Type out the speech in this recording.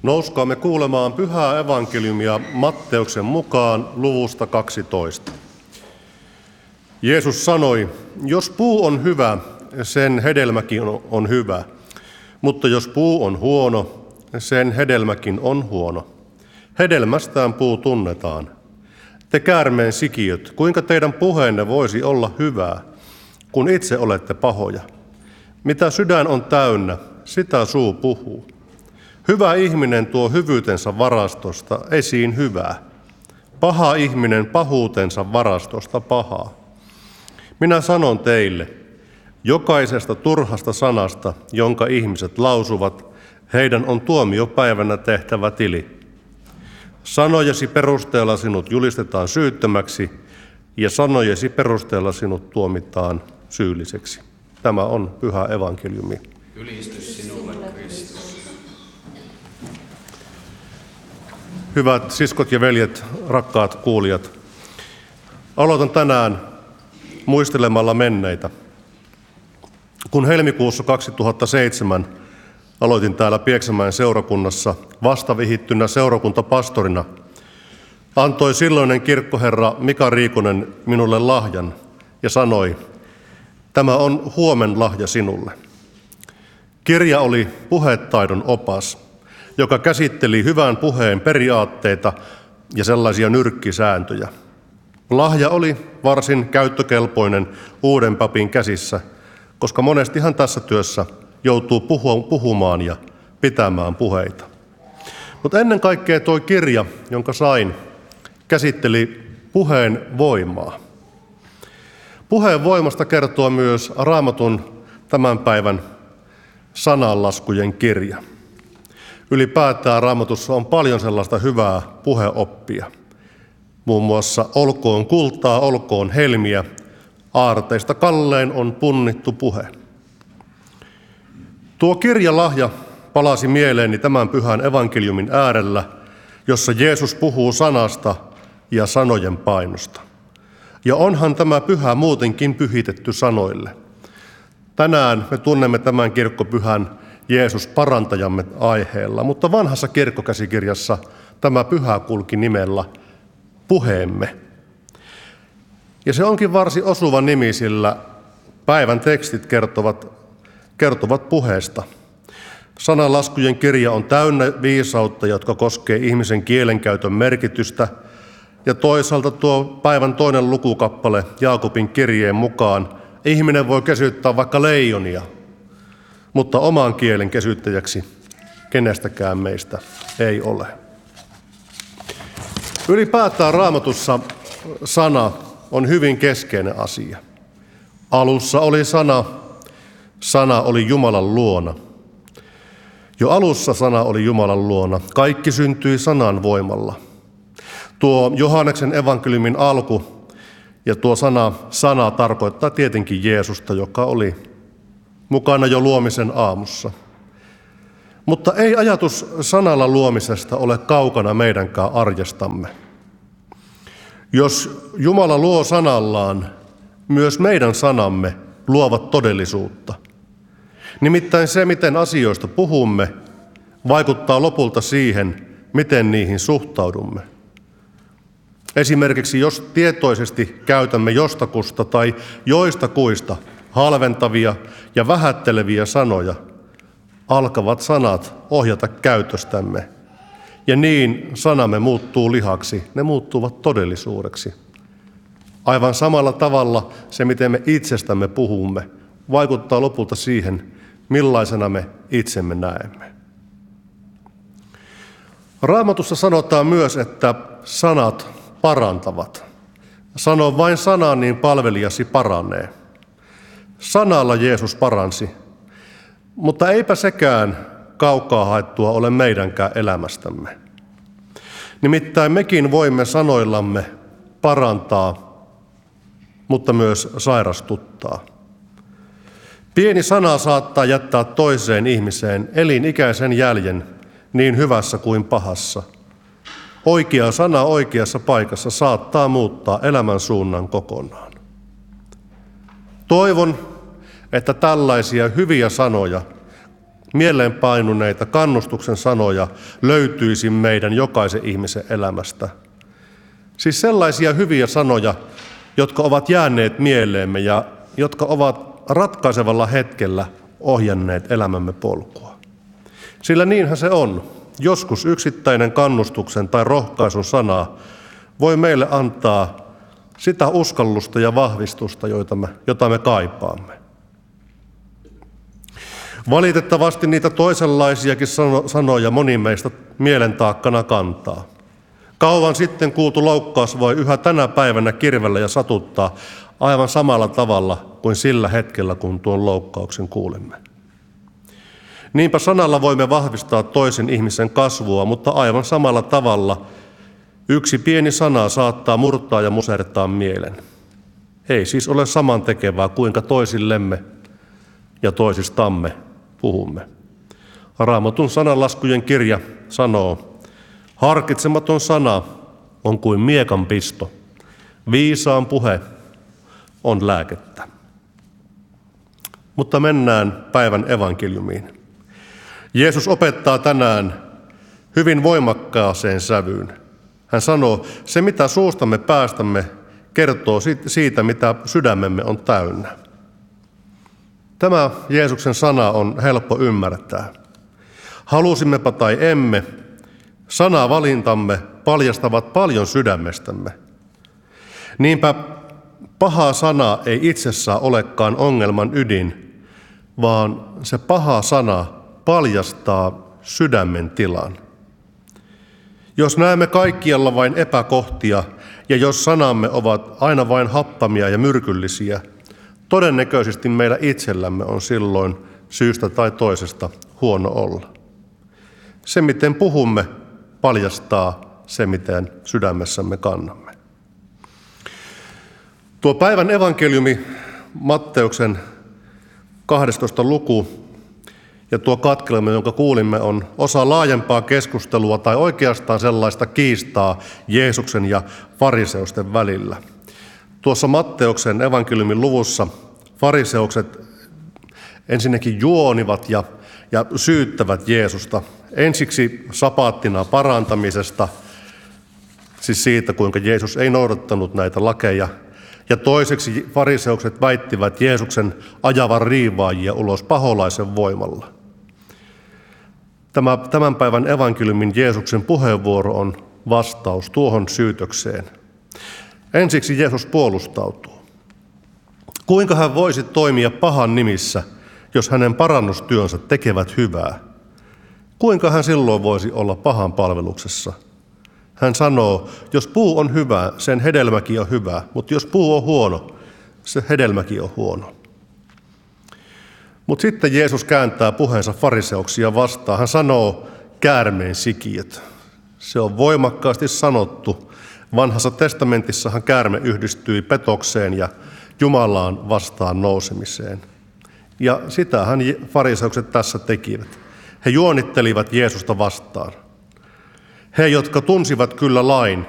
Nouskaamme kuulemaan pyhää evankeliumia Matteuksen mukaan luvusta 12. Jeesus sanoi, jos puu on hyvä, sen hedelmäkin on hyvä, mutta jos puu on huono, sen hedelmäkin on huono. Hedelmästään puu tunnetaan. Te käärmeen sikiöt, kuinka teidän puheenne voisi olla hyvää, kun itse olette pahoja? Mitä sydän on täynnä, sitä suu puhuu. Hyvä ihminen tuo hyvyytensä varastosta esiin hyvää. Paha ihminen pahuutensa varastosta pahaa. Minä sanon teille, jokaisesta turhasta sanasta, jonka ihmiset lausuvat, heidän on tuomiopäivänä tehtävä tili. Sanojesi perusteella sinut julistetaan syyttömäksi ja sanojesi perusteella sinut tuomitaan syylliseksi. Tämä on pyhä evankeliumi. Ylistys sinulle, Kristus. Hyvät siskot ja veljet, rakkaat kuulijat, aloitan tänään muistelemalla menneitä. Kun helmikuussa 2007 aloitin täällä Pieksämäen seurakunnassa vastavihittynä seurakuntapastorina, antoi silloinen kirkkoherra Mika Riikonen minulle lahjan ja sanoi, tämä on huomen lahja sinulle. Kirja oli puhetaidon opas, joka käsitteli hyvän puheen periaatteita ja sellaisia nyrkkisääntöjä. Lahja oli varsin käyttökelpoinen uuden papin käsissä, koska monestihan tässä työssä joutuu puhumaan ja pitämään puheita. Mutta ennen kaikkea tuo kirja, jonka sain, käsitteli puheen voimaa. Puheen voimasta kertoo myös Raamatun tämän päivän sananlaskujen kirja. Ylipäätään Raamatussa on paljon sellaista hyvää puheoppia. Muun muassa olkoon kultaa, olkoon helmiä, aarteista kallein on punnittu puhe. Tuo kirjalahja palasi mieleeni tämän pyhän evankeliumin äärellä, jossa Jeesus puhuu sanasta ja sanojen painosta. Ja onhan tämä pyhä muutenkin pyhitetty sanoille. Tänään me tunnemme tämän kirkkopyhän Jeesus parantajamme aiheella, mutta vanhassa kirkkokäsikirjassa tämä pyhä kulki nimellä puheemme. Ja se onkin varsin osuva nimi, sillä päivän tekstit kertovat puheesta. Sananlaskujen kirja on täynnä viisautta, jotka koskee ihmisen kielenkäytön merkitystä, ja toisaalta tuo päivän toinen lukukappale Jaakobin kirjeen mukaan ihminen voi kesyttää vaikka leijonia, mutta oman kielen kesyttäjäksi kenestäkään meistä ei ole. Ylipäätään Raamatussa sana on hyvin keskeinen asia. Alussa oli sana, sana oli Jumalan luona. Jo alussa sana oli Jumalan luona. Kaikki syntyi sanan voimalla. Tuo Johanneksen evankeliumin alku ja tuo sana tarkoittaa tietenkin Jeesusta, joka oli mukana jo luomisen aamussa. Mutta ei ajatus sanalla luomisesta ole kaukana meidänkään arjestamme. Jos Jumala luo sanallaan, myös meidän sanamme luovat todellisuutta. Nimittäin se, miten asioista puhumme, vaikuttaa lopulta siihen, miten niihin suhtaudumme. Esimerkiksi jos tietoisesti käytämme jostakusta tai joistakuista halventavia ja vähätteleviä sanoja, alkavat sanat ohjata käytöstämme. Ja niin sanamme muuttuu lihaksi, ne muuttuvat todellisuudeksi. Aivan samalla tavalla se, miten me itsestämme puhumme, vaikuttaa lopulta siihen, millaisena me itsemme näemme. Raamatussa sanotaan myös, että sanat parantavat. Sano vain sanaa, niin palvelijasi paranee. Sanalla Jeesus paransi, mutta eipä sekään kaukaa haettua ole meidänkään elämästämme. Nimittäin mekin voimme sanoillamme parantaa, mutta myös sairastuttaa. Pieni sana saattaa jättää toiseen ihmiseen elinikäisen jäljen niin hyvässä kuin pahassa. Oikea sana oikeassa paikassa saattaa muuttaa elämän suunnan kokonaan. Toivon, että tällaisia hyviä sanoja mieleenpainuneita kannustuksen sanoja löytyisi meidän jokaisen ihmisen elämästä. Siis sellaisia hyviä sanoja, jotka ovat jääneet mieleemme ja jotka ovat ratkaisevalla hetkellä ohjanneet elämämme polkua. Sillä niinhän se on. Joskus yksittäinen kannustuksen tai rohkaisun sana voi meille antaa sitä uskallusta ja vahvistusta, jota me kaipaamme. Valitettavasti niitä toisenlaisiakin sanoja moni meistä mielen taakkana kantaa. Kauan sitten kuultu loukkaus voi yhä tänä päivänä kirvellä ja satuttaa aivan samalla tavalla kuin sillä hetkellä, kun tuon loukkauksen kuulemme. Niinpä sanalla voimme vahvistaa toisen ihmisen kasvua, mutta aivan samalla tavalla yksi pieni sana saattaa murtaa ja musertaa mielen. Ei siis ole samantekevää, kuinka toisillemme ja toisistamme puhumme. Raamatun sananlaskujen kirja sanoo, harkitsematon sana on kuin miekan pisto. Viisaan puhe on lääkettä. Mutta mennään päivän evankeliumiin. Jeesus opettaa tänään hyvin voimakkaaseen sävyyn. Hän sanoo, se mitä suustamme päästämme kertoo siitä, mitä sydämemme on täynnä. Tämä Jeesuksen sana on helppo ymmärtää. Halusimmepa tai emme, sanavalintamme paljastavat paljon sydämestämme. Niinpä paha sana ei itsessään olekaan ongelman ydin, vaan se paha sana paljastaa sydämen tilan. Jos näemme kaikkialla vain epäkohtia ja jos sanamme ovat aina vain happamia ja myrkyllisiä, todennäköisesti meillä itsellämme on silloin syystä tai toisesta huono olla. Se, miten puhumme, paljastaa se, miten sydämessämme kannamme. Tuo päivän evankeliumi, Matteuksen 12. luku ja tuo katkelma, jonka kuulimme, on osa laajempaa keskustelua tai oikeastaan sellaista kiistaa Jeesuksen ja fariseusten välillä. Tuossa Matteuksen evankeliumin luvussa fariseukset ensinnäkin juonivat ja syyttävät Jeesusta. Ensiksi sapaattina parantamisesta, siis siitä, kuinka Jeesus ei noudattanut näitä lakeja. Ja toiseksi fariseukset väittivät Jeesuksen ajavan riivaajia ulos paholaisen voimalla. Tämän päivän evankeliumin Jeesuksen puheenvuoro on vastaus tuohon syytökseen. Ensiksi Jeesus puolustautuu. Kuinka hän voisi toimia pahan nimissä, jos hänen parannustyönsä tekevät hyvää? Kuinka hän silloin voisi olla pahan palveluksessa? Hän sanoo, jos puu on hyvä, sen hedelmäkin on hyvä, mutta jos puu on huono, se hedelmäkin on huono. Mutta sitten Jeesus kääntää puheensa fariseuksia vastaan. Hän sanoo käärmeen sikiöt. Se on voimakkaasti sanottu. Vanhassa testamentissahan käärme yhdistyi petokseen ja Jumalaan vastaan nousemiseen. Ja sitähän fariseukset tässä tekivät. He juonittelivat Jeesusta vastaan. He, jotka tunsivat kyllä lain